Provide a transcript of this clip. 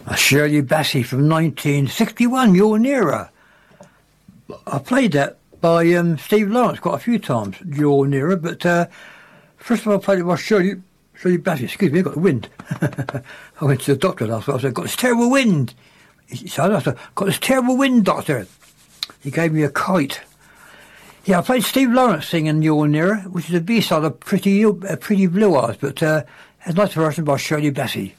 Shirley Bassey from 1961, You're Nearer. I played that by Steve Lawrence quite a few times, You're Nearer, but first of all I played it by Shirley Bassey. Excuse me, I got the wind. I went to the doctor last week. I said, I've got this terrible wind. He said, I've got this terrible wind, doctor. He gave me a kite. Yeah, I played Steve Lawrence singing You're Nearer, which is a B-side of Pretty Blue Eyes, but a nice version by Shirley Bassey.